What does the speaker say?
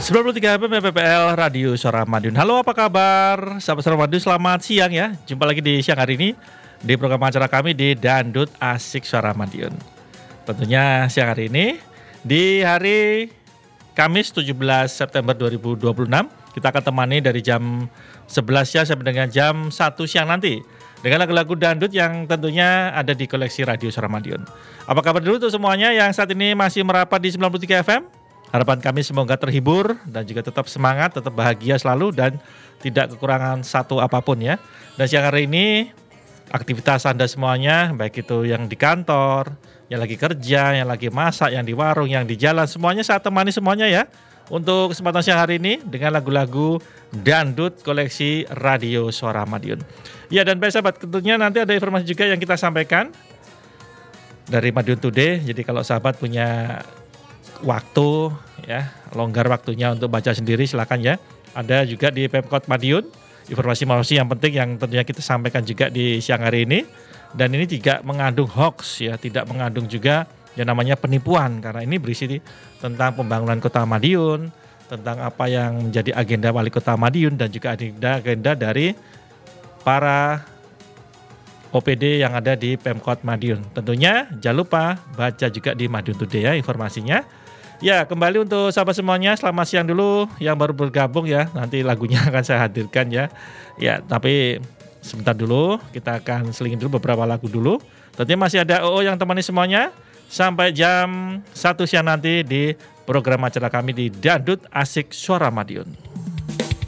93 FM PPL Radio Suara Madiun. Halo, apa kabar? Sahabat Suara Madiun, selamat siang ya. Jumpa lagi di siang hari ini di program acara kami di Dandut Asik Suara Madiun. Tentunya siang hari ini di hari Kamis 17 September 2026 kita akan temani dari jam 11 ya sampai dengan jam 1 siang nanti dengan lagu-lagu dandut yang tentunya ada di koleksi Radio Suara Madiun. Apa kabar dulu untuk semuanya yang saat ini masih merapat di 93 FM? Harapan kami semoga terhibur dan juga tetap semangat, tetap bahagia selalu dan tidak kekurangan satu apapun ya. Dan siang hari ini aktivitas Anda semuanya, baik itu yang di kantor, yang lagi kerja, yang lagi masak, yang di warung, yang di jalan, semuanya saya temani semuanya ya. Untuk kesempatan siang hari ini dengan lagu-lagu dandut koleksi Radio Suara Madiun. Ya, dan baik sahabat, tentunya nanti ada informasi juga yang kita sampaikan dari Madiun Today. Jadi kalau sahabat punya waktu ya, longgar waktunya untuk baca sendiri silakan ya. Ada juga di Pemkot Madiun informasi-informasi yang penting yang tentunya kita sampaikan juga di siang hari ini. Dan ini tidak mengandung hoax ya, tidak mengandung juga yang namanya penipuan, karena ini berisi tentang pembangunan Kota Madiun, tentang apa yang menjadi agenda Wali Kota Madiun dan juga agenda dari para OPD yang ada di Pemkot Madiun. Tentunya jangan lupa baca juga di Madiun Today ya informasinya. Ya, kembali untuk sahabat semuanya, selamat siang dulu yang baru bergabung ya. Nanti lagunya akan saya hadirkan ya. Ya, tapi sebentar dulu, kita akan selingin dulu beberapa lagu dulu. Tentunya masih ada OO yang temani semuanya sampai jam 1 siang nanti di program acara kami di Dandut Asik Suara Madiun.